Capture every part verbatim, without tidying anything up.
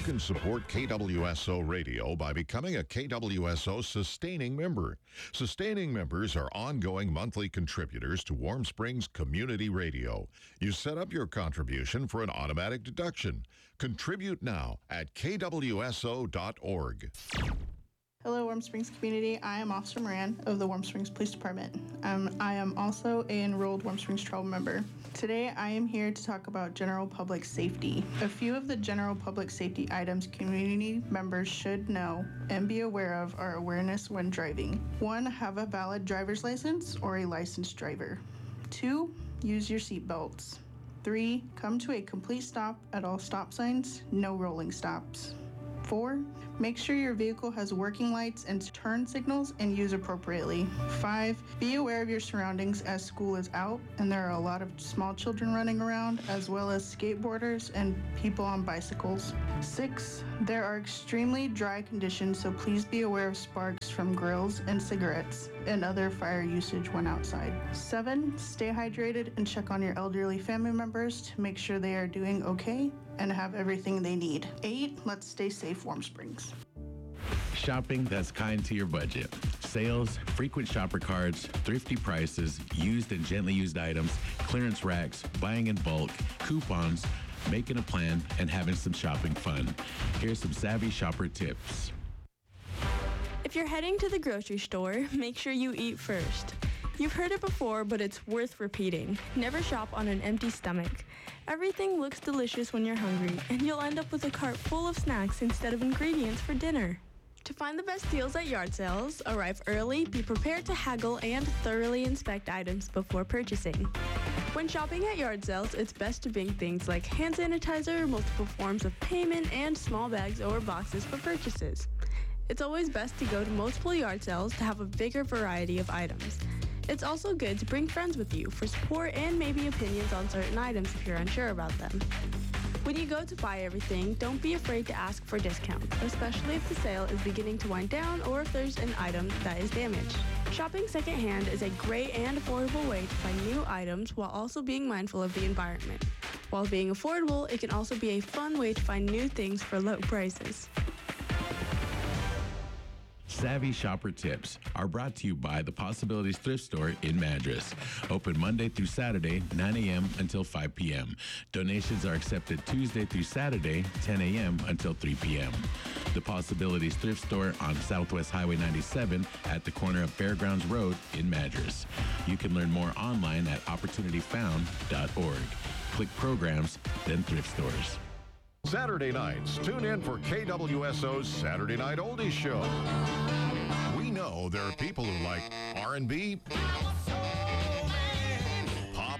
can support K W S O Radio by becoming a K W S O sustaining member. Sustaining members are ongoing monthly contributors to Warm Springs Community Radio. You set up your contribution for an automatic deduction. Contribute now at K W S O dot org. Hello, Warm Springs community. I am Officer Moran of the Warm Springs Police Department. Um, I am also an enrolled Warm Springs Trail member. Today, I am here to talk about general public safety. A few of the general public safety items community members should know and be aware of are awareness when driving. One, have a valid driver's license or a licensed driver. Two, use your seat belts. Three, come to a complete stop at all stop signs, no rolling stops. Four, make sure your vehicle has working lights and turn signals and use appropriately. Five, be aware of your surroundings as school is out and there are a lot of small children running around, as well as skateboarders and people on bicycles. Six, there are extremely dry conditions, so please be aware of sparks from grills and cigarettes and other fire usage when outside. Seven, stay hydrated and check on your elderly family members to make sure they are doing okay and have everything they need. Eight, let's stay safe, Warm Springs. Shopping that's kind to your budget. Sales, frequent shopper cards, thrifty prices, used and gently used items, clearance racks, buying in bulk, coupons, making a plan, and having some shopping fun. Here's some savvy shopper tips. If you're heading to the grocery store, make sure you eat first. You've heard it before, but it's worth repeating. Never shop on an empty stomach. Everything looks delicious when you're hungry, and you'll end up with a cart full of snacks instead of ingredients for dinner. To find the best deals at yard sales, arrive early, be prepared to haggle, and thoroughly inspect items before purchasing. When shopping at yard sales, it's best to bring things like hand sanitizer, multiple forms of payment, and small bags or boxes for purchases. It's always best to go to multiple yard sales to have a bigger variety of items. It's also good to bring friends with you for support and maybe opinions on certain items if you're unsure about them. When you go to buy everything, don't be afraid to ask for discounts, especially if the sale is beginning to wind down or if there's an item that is damaged. Shopping secondhand is a great and affordable way to find new items while also being mindful of the environment. While being affordable, it can also be a fun way to find new things for low prices. Savvy Shopper Tips are brought to you by the Possibilities Thrift Store in Madras. Open Monday through Saturday, nine a.m. until five p.m. Donations are accepted Tuesday through Saturday, ten a.m. until three p.m. The Possibilities Thrift Store on Southwest Highway ninety-seven at the corner of Fairgrounds Road in Madras. You can learn more online at opportunity found dot org. Click Programs, then Thrift Stores. Saturday nights, tune in for K W S O's Saturday Night Oldies Show. We know there are people who like R and B, pop,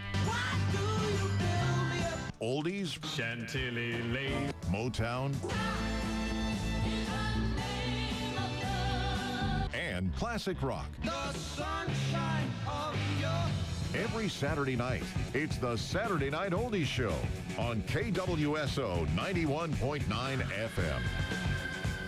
oldies, Chantilly Lane, Motown, and classic rock. the sunshine of your... Every Saturday night, it's the Saturday Night Oldies Show on K W S O ninety-one point nine F M.